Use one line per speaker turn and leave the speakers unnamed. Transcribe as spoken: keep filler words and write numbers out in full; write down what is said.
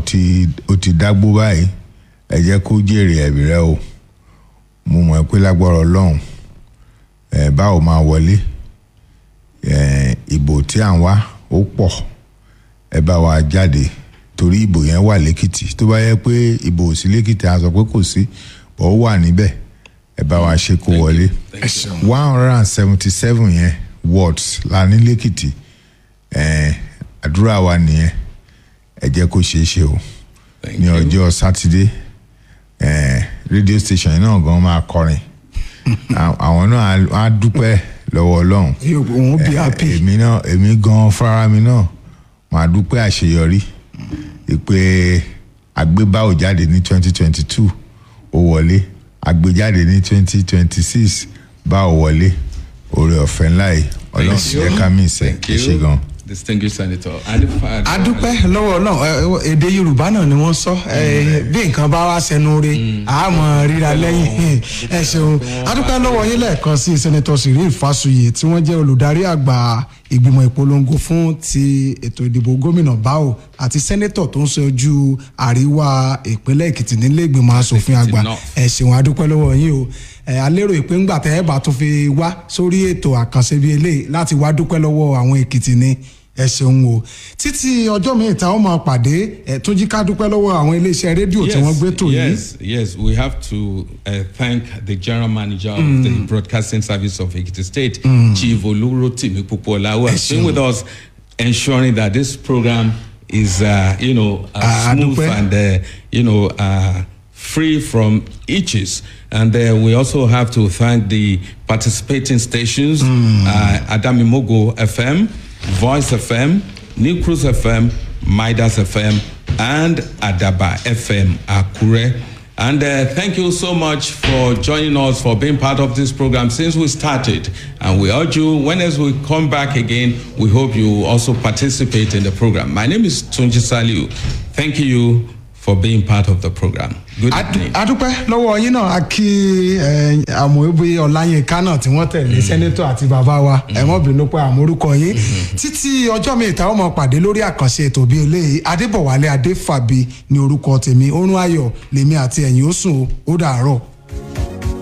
ti ó ti dágbó báyìí ẹ jẹ́ kó jèrè ẹ̀bì rẹ o mo mọ̀ pé lágbára Ọlọ́run ẹ̀ báwo máa wọlé ẹ̀ ìbò tí à ń wá ó pọ̀ ẹ bá wa jáde torí ìbò yẹn wà lẹ́kìtì tó bá yẹ pé ìbò ò sí lẹ́kìtì a sọ pé kò sí bọ́ ó wà níbẹ̀ ẹ bá wa ṣe kó wọlé one hundred and seventy seven yẹn wards la ní lẹ́kìtì ẹ̀ àdúrà wa nìyẹn ẹ jẹ́ kó ṣeé ṣe o ní ọjọ́ sátidé radio station náà gan máa kọrin àwọn náà á dúpẹ́ lọ́wọ́ Ọlọ́run èmi náà èmi gan fúnra mi náà máa dúpẹ́ àṣeyọrí pé àgbébáwò jáde ní twenty twenty two ó wọlé àgbéjáde ní twenty twenty six báwo wọlé oore ọ̀fẹ́ ńlá yìí Ọlọ́run ti jẹ́ ká mí ìsẹ́ ẹ ṣé gan.
Distinguished Senator.
adúpẹ́ lọ́wọ́ náà èdè Yorùbá náà ni wọ́n sọ bí nǹkan bá wá sẹnu re àmọ́ ríra lẹ́yìn ẹ ṣeun adúpẹ́ lọ́wọ́ yín lẹ́ẹ̀kan sí Senator Cyril Fásuyè tí wọ́n jẹ́ olùdarí àgbà ìgbìmọ̀ ìpolongo fún ti ètò ìdìbò gómìnà báwo àti sẹ́nẹ́tọ̀ tó ń ṣojú àríwá ìpínlẹ̀ Èkìtì nílé ìgbìmọ̀ asòfin àgbà ẹ ṣeun adúpẹ́ lọ́wọ́ yín o ẹ alérò ìpín ńgbà tẹ́ ẹ bá tún fi wá sórí ètò àkànṣe bíi eléyìí láti wá dúpẹ́ lọ́wọ́ àwọn Èkìtì ni ẹ ṣeun o títí ọjọ́ míì tá ó máa pàdé ẹ tún jí ká dúpẹ́ lọ́wọ́ àwọn iléeṣẹ́ rédíò tí wọ́n gbé tò yìí.
yes yes we have to uh, thank the general manager mm. of the broadcasting service of Ekiti State mm. Chief Olurotimi Pupola who has been with us ensuring that this program is uh, you know uh, smooth and uh, you know uh, free from itches. And uh, we also have to thank the participating stations, mm. uh, Adamimogo F M, Voice F M, New Cruise F M, Midas F M, and Adaba F M, Akure. And uh, thank you so much for joining us, for being part of this program since we started. And we urge you, whenever we come back again, we hope you also participate in the program. My name is Tunji Saliu. Thank you for being part of the program. Good evening.
adúpẹ́ lọ́wọ́ yín náà a kí àmọ́bí Ọláyínká náà tí wọ́n tẹ̀lé sẹ́nẹ́tọ̀ àti bàbá wa ẹ má bínú pé àmórúkọ yín títí ọjọ́ mi ìta ọmọ pàdé lórí àkànṣe ètò bíi eléyìí Adébọ̀wálé Adéfàbí ní orúkọ tèmi orun ayọ̀ lèmi àti ẹ̀yin ó sùn ó dàárọ̀.